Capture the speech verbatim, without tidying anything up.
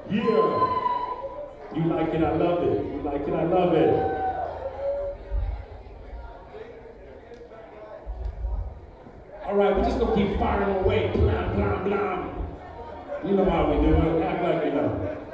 Yeah. You like it, I love it. You like it, I love it. All right, we're just gonna keep firing away. Blam, blam, blam. You know how we do it. Act like you know.